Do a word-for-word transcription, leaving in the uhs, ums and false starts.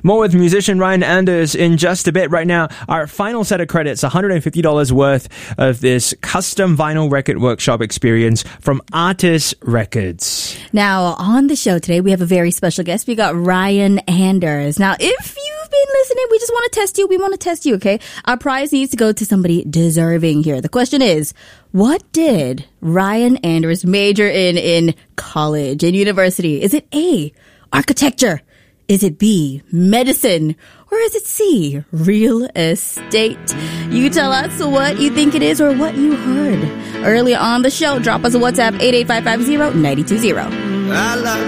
More with musician Ryan Anders in just a bit. Right now, our final set of credits, one hundred fifty dollars worth of this custom vinyl record workshop experience from Artis Records. Now, on the show today, we have a very special guest. We got Ryan Anders. Now, if you've been listening, we just want to test you. We want to test you, okay? Our prize needs to go to somebody deserving here. The question is, what did Ryan Anders major in in college, in university? Is it A, architecture? Is it B, medicine? Or is it C, real estate? You tell us what you think it is or what you heard earlier on the show. Drop us a WhatsApp, eight eight five five zero nine two zero.